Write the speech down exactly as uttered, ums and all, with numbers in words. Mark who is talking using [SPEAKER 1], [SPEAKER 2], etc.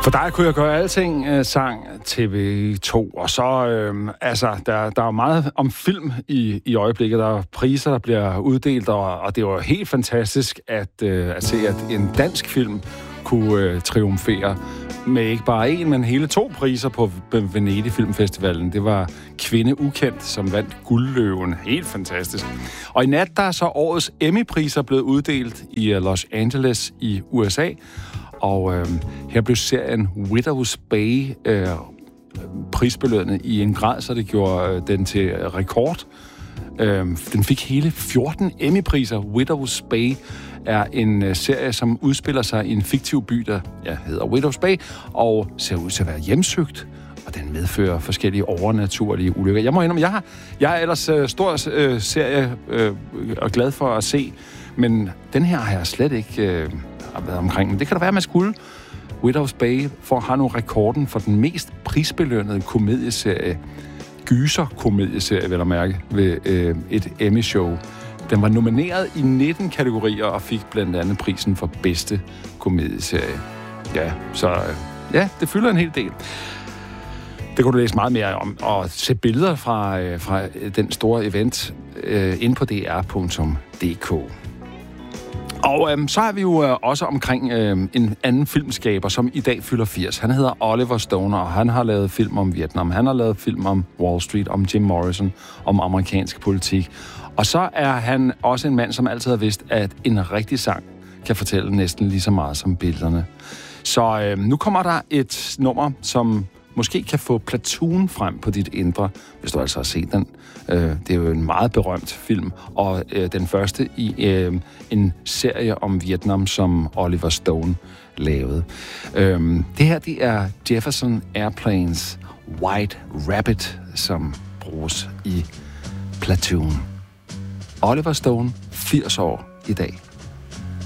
[SPEAKER 1] For dig kunne jeg gøre alting, øh, sang T V to, og så, øh, altså, der, der er meget om film i, i øjeblikket. Der er priser, der bliver uddelt, og, og det var helt fantastisk at, øh, at se, at en dansk film kunne øh, triumfere med ikke bare en, men hele to priser på Venedig Filmfestivalen. Det var Kvinde Ukendt, som vandt Guldløven. Helt fantastisk. Og i nat, der er så årets Emmy-priser blevet uddelt i Los Angeles i U S A. Og øh, her blev serien Widow's Bay øh, prisbelønnet i en grad, så det gjorde øh, den til rekord. Øh, den fik hele fjorten Emmy-priser. Widow's Bay er en øh, serie, som udspiller sig i en fiktiv by, der ja, hedder Widow's Bay, og ser ud til at være hjemsøgt, og den medfører forskellige overnaturlige ulykker. Jeg må indrømme, jeg, har, jeg er ellers øh, stor øh, serie øh, og glad for at se, men den her har jeg slet ikke øh, været omkring. Men det kan da være, at man skulle. Widow's Bay for har nu rekorden for den mest prisbelønnede komedieserie, gyser-komedieserie, vil jeg mærke, ved øh, et Emmy-show. Den var nomineret i nitten kategorier og fik blandt andet prisen for bedste komedieserie. Ja, så øh, ja, det fylder en hel del. Det kunne du læse meget mere om, og se billeder fra, øh, fra den store event øh, inde på d r punktum d k. Og øhm, så er vi jo øh, også omkring øh, en anden filmskaber, som i dag fylder firs. Han hedder Oliver Stone, og han har lavet film om Vietnam. Han har lavet film om Wall Street, om Jim Morrison, om amerikansk politik. Og så er han også en mand, som altid har vidst, at en rigtig sang kan fortælle næsten lige så meget som billederne. Så øh, nu kommer der et nummer, som måske kan få Platoon frem på dit indre, hvis du altså har set den. Det er jo en meget berømt film, og den første i en serie om Vietnam, som Oliver Stone lavede. Det her, det er Jefferson Airplanes White Rabbit, som bruges i Platoon. Oliver Stone, firs år i dag.